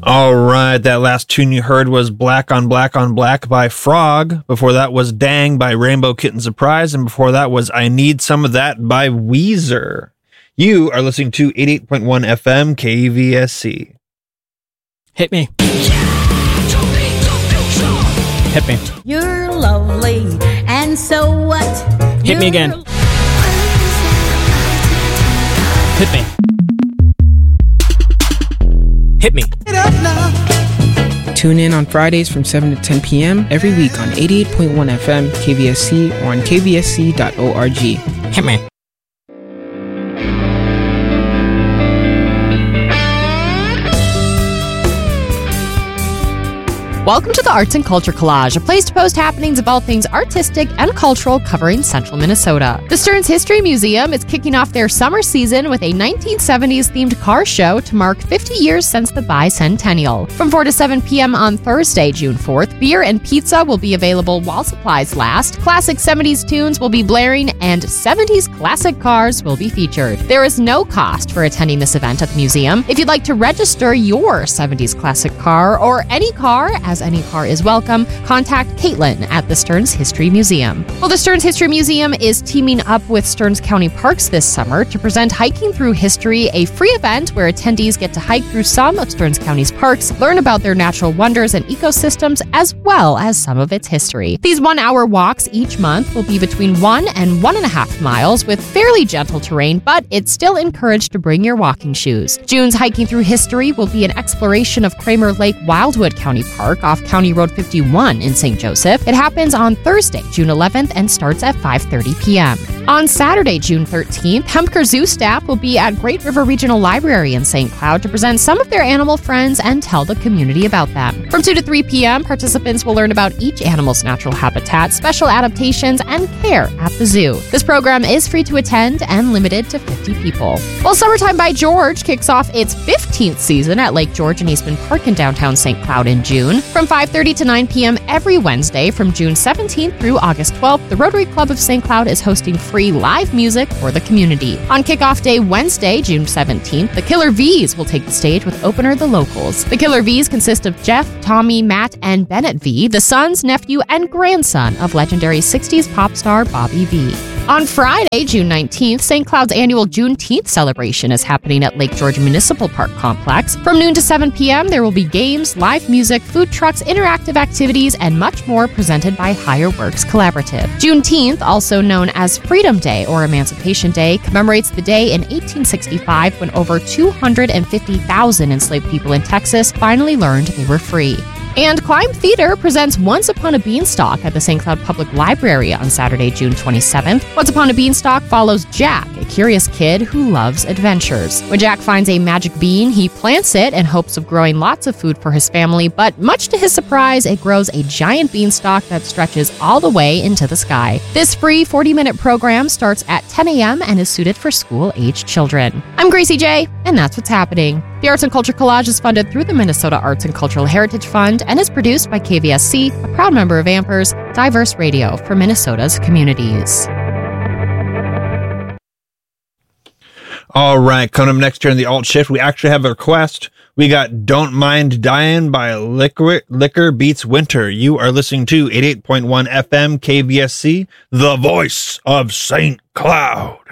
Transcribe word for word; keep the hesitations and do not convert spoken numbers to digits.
All right, that last tune you heard was Black on Black on Black by Frog. Before that was Dang by Rainbow Kitten Surprise. And before that was I Need Some of That by Weezer. You are listening to eighty-eight point one F M K V S C. Hit me. Hit me. You're lovely, and so what? Hit You're me again. Hit me. Hit me. Tune in on Fridays from seven to ten p.m. every week on eighty-eight point one F M K V S C or on k v s c dot org. Hit me. Welcome to the Arts and Culture Collage, a place to post happenings of all things artistic and cultural covering central Minnesota. The Stearns History Museum is kicking off their summer season with a nineteen seventies themed car show to mark fifty years since the bicentennial. From four to seven p.m. on Thursday, June fourth, beer and pizza will be available while supplies last, classic seventies tunes will be blaring, and seventies classic cars will be featured. There is no cost for attending this event at the museum. If you'd like to register your seventies classic car or any car, as any car is welcome, contact Caitlin at the Stearns History Museum. Well, the Stearns History Museum is teaming up with Stearns County Parks this summer to present Hiking Through History, a free event where attendees get to hike through some of Stearns County's parks, learn about their natural wonders and ecosystems, as well as some of its history. These one-hour walks each month will be between one and one and a half miles with fairly gentle terrain, but it's still encouraged to bring your walking shoes. June's Hiking Through History will be an exploration of Kramer Lake Wildwood County Park off County Road fifty-one in Saint Joseph. It happens on Thursday, June eleventh and starts at five thirty p.m. On Saturday, June thirteenth, Hempker Zoo staff will be at Great River Regional Library in Saint Cloud to present some of their animal friends and tell the community about them. From two to three p.m., participants will learn about each animal's natural habitat, special adaptations, and care at the zoo. This program is free to attend and limited to fifty people. Well, Summertime by George kicks off its fifteenth season at Lake George and Eastman Park in downtown Saint Cloud in June. From five thirty to nine p.m. every Wednesday from June seventeenth through August twelfth, the Rotary Club of Saint Cloud is hosting free live music for the community. On kickoff day Wednesday, June seventeenth, the Killer V's will take the stage with opener The Locals. The Killer V's consist of Jeff, Tommy, Matt, and Bennett V, the sons, nephew, and grandson of legendary sixties pop star Bobby V. On Friday, June nineteenth, Saint Cloud's annual Juneteenth celebration is happening at Lake George Municipal Park Complex. From noon to seven p.m., there will be games, live music, food trucks, interactive activities, and much more presented by Higher Works Collaborative. Juneteenth, also known as Freedom Day or Emancipation Day, commemorates the day in eighteen sixty-five when over two hundred fifty thousand enslaved people in Texas finally learned they were free. And Climb Theater presents Once Upon a Beanstalk at the Saint Cloud Public Library on Saturday, June twenty-seventh. Once Upon a Beanstalk follows Jack, a curious kid who loves adventures. When Jack finds a magic bean, he plants it in hopes of growing lots of food for his family, but much to his surprise, it grows a giant beanstalk that stretches all the way into the sky. This free forty-minute program starts at ten a.m. and is suited for school-aged children. I'm Gracie J, and that's what's happening. The Arts and Culture Collage is funded through the Minnesota Arts and Cultural Heritage Fund and is produced by K V S C, a proud member of Ampers, diverse radio for Minnesota's communities. All right, coming up next here in the Alt Shift, we actually have a request. We got Don't Mind Dying by Liquor, Liquor Beats Winter. You are listening to eighty-eight point one F M K V S C, the voice of Saint Cloud.